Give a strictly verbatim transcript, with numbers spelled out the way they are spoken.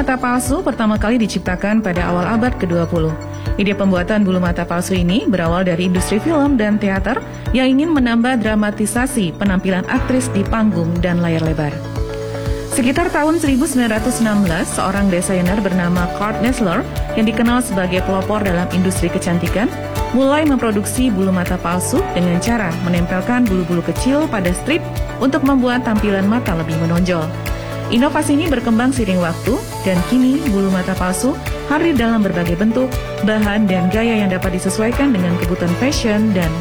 mata palsu pertama kali diciptakan pada awal abad kedua puluh. Ide pembuatan bulu mata palsu ini berawal dari industri film dan teater yang ingin menambah dramatisasi penampilan aktris di panggung dan layar lebar. Sekitar tahun seribu sembilan ratus enam belas, seorang desainer bernama Kurt Nestler yang dikenal sebagai pelopor dalam industri kecantikan mulai memproduksi bulu mata palsu dengan cara menempelkan bulu-bulu kecil pada strip untuk membuat tampilan mata lebih menonjol. Inovasi ini berkembang seiring waktu dan kini bulu mata palsu hadir dalam berbagai bentuk, bahan, dan gaya yang dapat disesuaikan dengan kebutuhan fashion dan